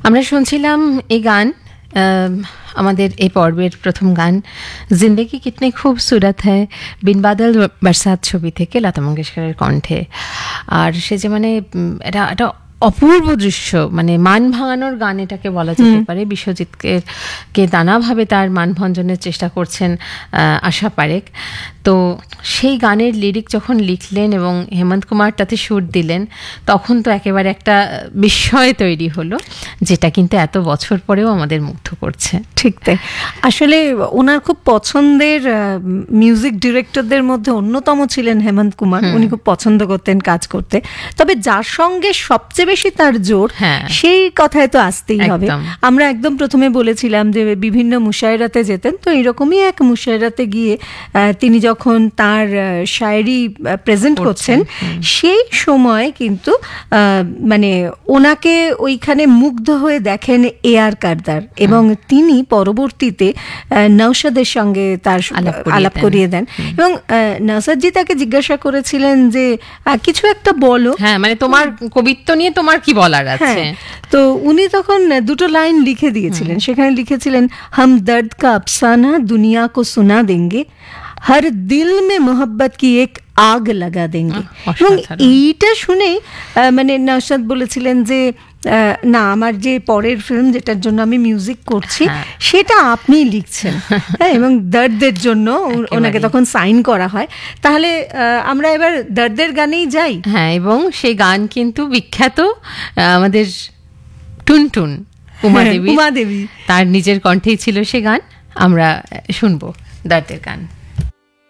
আমরা শুনছিলাম এই গান, আমাদের এই পর্বের প্রথম গান জিন্দেগি কিতনি খুবসুরত হ্যায় বিন বাদল বরসাত ছবি থেকে লতা মঙ্গেশকরের কণ্ঠে। আর সে যে মানে এটা অপূর্ব দৃশ্য, মানে মান ভাঙানোর গান এটাকে বলা যেতে পারে। বিশ্বজিৎকে নানাভাবে তার মান ভঞ্জনের চেষ্টা করছেন আশা পারেখ। তো সেই গানের লিরিক যখন লিখলেন এবং হেমন্ত কুমার তাতে সুর দিলেন, তখন তো একেবারে একটা বিস্ময় তৈরি হলো, যেটা কিন্তু এত বছর পরেও আমাদের মুগ্ধ করছে। ঠিক তাই, আসলে ওনার খুব পছন্দের মিউজিক ডিরেক্টরদের মধ্যে অন্যতম ছিলেন হেমন্ত কুমার। উনি খুব পছন্দ করতেন কাজ করতে, তবে যার সঙ্গে সবচেয়ে বেশি তার জোর সেই কথায় তো আসতেই হবে। আমরা একদম প্রথমে বলেছিলাম যে বিভিন্ন মুশায়রাতে যেতেন, তো এরকমই এক মুশায়রাতে গিয়ে তিনি যখন তার শায়রি প্রেজেন্ট করছেন, সেই সময় কিন্তু মানে ওনাকে ওইখানে মুগ্ধ হয়ে দেখেন এআর কারদার, এবং তিনি পরবর্তীতে নওশাদের সঙ্গে তার আলাপ করিয়ে দেন। এবং নওশাদজি তাকে জিজ্ঞাসা করেছিলেন যে কিছু একটা বলো, হ্যাঁ মানে তোমার কবিত্ব নিয়ে তোমার কি বলার আছে। তো উনি তখন দুটো লাইন লিখে দিয়েছিলেন, সেখানে লিখেছিলেন হাম দর্দ কা আফসানা দুনিয়া কো সুনা দেঙ্গে, হর দিল মে মোহব্বত কি এক আগ লাগা দেঙ্গে। এবং এইটা শুনেই মানে নওশাদ বলেছিলেন যে না, আমার যে পরের ফিল্ম যেটার জন্য আমি মিউজিক করছি সেটা আপনি লিখছেন, এবং দর্দের জন্য ওনাকে তখন সাইন করা হয়। তাহলে আমরা এবার দর্দের গানেই যাই। হ্যাঁ, এবং সেই গান কিন্তু বিখ্যাত, আমাদের টুনটুন উমা দেবী, তার নিজের কণ্ঠেই ছিল সে গান। আমরা শুনবো দর্দের গান।